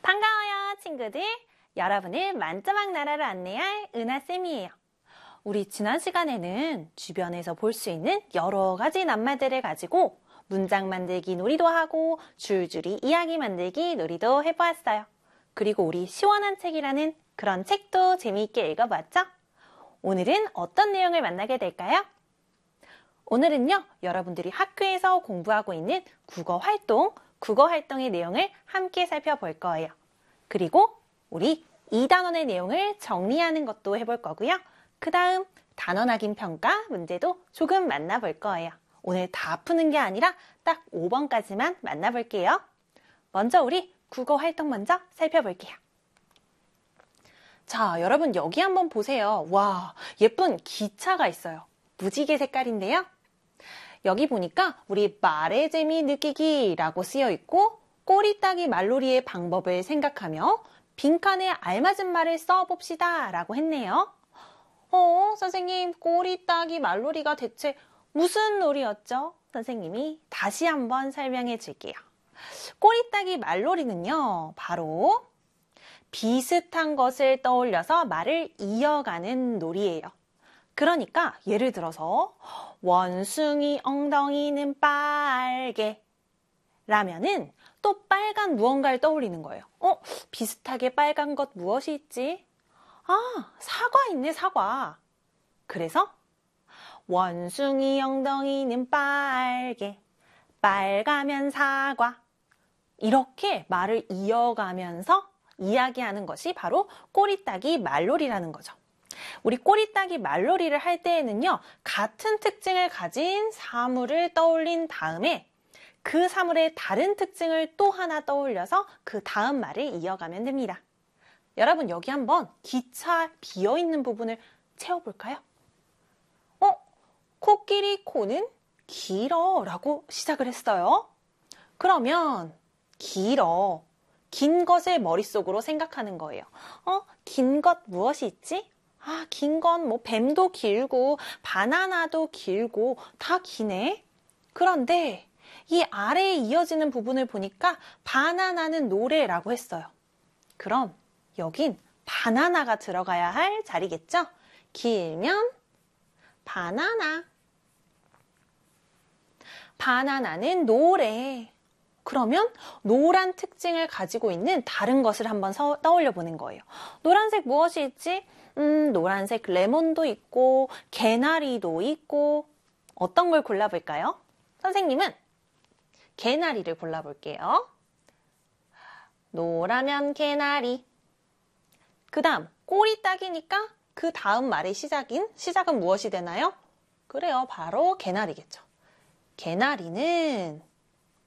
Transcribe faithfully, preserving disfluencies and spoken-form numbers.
반가워요, 친구들. 여러분을 만점왕 나라로 안내할 은하쌤이에요. 우리 지난 시간에는 주변에서 볼 수 있는 여러 가지 낱말들을 가지고 문장 만들기 놀이도 하고 줄줄이 이야기 만들기 놀이도 해보았어요. 그리고 우리 시원한 책이라는 그런 책도 재미있게 읽어봤죠? 오늘은 어떤 내용을 만나게 될까요? 오늘은요, 여러분들이 학교에서 공부하고 있는 국어 활동, 국어 활동의 내용을 함께 살펴볼 거예요. 그리고 우리 이 단원의 내용을 정리하는 것도 해볼 거고요. 그 다음 단원 확인 평가 문제도 조금 만나볼 거예요. 오늘 다 푸는 게 아니라 딱 오 번까지만 만나볼게요. 먼저 우리 국어 활동 먼저 살펴볼게요. 자, 여러분 여기 한번 보세요. 와, 예쁜 기차가 있어요. 무지개 색깔인데요. 여기 보니까 우리 말의 재미 느끼기라고 쓰여 있고 꼬리 따기 말놀이의 방법을 생각하며 빈칸에 알맞은 말을 써봅시다 라고 했네요. 어, 선생님, 꼬리 따기 말놀이가 대체 무슨 놀이였죠? 선생님이 다시 한번 설명해 줄게요. 꼬리 따기 말놀이는요, 바로 비슷한 것을 떠올려서 말을 이어가는 놀이예요. 그러니까 예를 들어서 원숭이 엉덩이는 빨개 라면은 또 빨간 무언가를 떠올리는 거예요. 어? 비슷하게 빨간 것 무엇이 있지? 아, 사과 있네, 사과. 그래서 원숭이 엉덩이는 빨개, 빨가면 사과. 이렇게 말을 이어가면서 이야기하는 것이 바로 꼬리 따기 말놀이라는 거죠. 우리 꼬리 따기 말놀이를 할 때에는요, 같은 특징을 가진 사물을 떠올린 다음에 그 사물의 다른 특징을 또 하나 떠올려서 그 다음 말을 이어가면 됩니다. 여러분 여기 한번 기차 비어있는 부분을 채워볼까요? 어? 코끼리 코는 길어 라고 시작을 했어요. 그러면 길어, 긴 것을 머릿속으로 생각하는 거예요. 어? 긴 것 무엇이 있지? 아, 긴 건 뭐 뱀도 길고 바나나도 길고 다 기네. 그런데 이 아래에 이어지는 부분을 보니까 바나나는 노래라고 했어요. 그럼 여긴 바나나가 들어가야 할 자리겠죠? 길면 바나나. 바나나는 노래. 그러면 노란 특징을 가지고 있는 다른 것을 한번 서, 떠올려 보는 거예요. 노란색 무엇이 있지? 음, 노란색 레몬도 있고 개나리도 있고. 어떤 걸 골라볼까요? 선생님은 개나리를 골라볼게요. 노라면 개나리. 그 다음 꼬리 따기니까 그 다음 말의 시작인 시작은 무엇이 되나요? 그래요, 바로 개나리겠죠. 개나리는